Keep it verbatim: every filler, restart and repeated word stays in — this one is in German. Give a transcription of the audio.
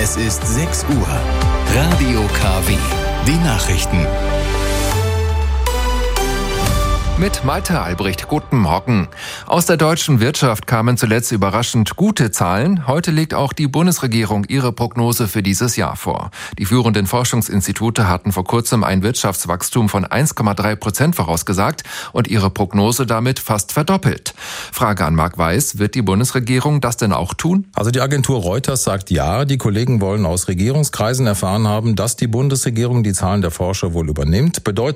Es ist sechs Uhr. Radio K W. Die Nachrichten. Mit Malte Albrecht, guten Morgen. Aus der deutschen Wirtschaft kamen zuletzt überraschend gute Zahlen. Heute legt auch die Bundesregierung ihre Prognose für dieses Jahr vor. Die führenden Forschungsinstitute hatten vor kurzem ein Wirtschaftswachstum von eins Komma drei Prozent vorausgesagt und ihre Prognose damit fast verdoppelt. Frage an Marc Weiß, wird die Bundesregierung das denn auch tun? Also die Agentur Reuters sagt ja. Die Kollegen wollen aus Regierungskreisen erfahren haben, dass die Bundesregierung die Zahlen der Forscher wohl übernimmt. Bedeutet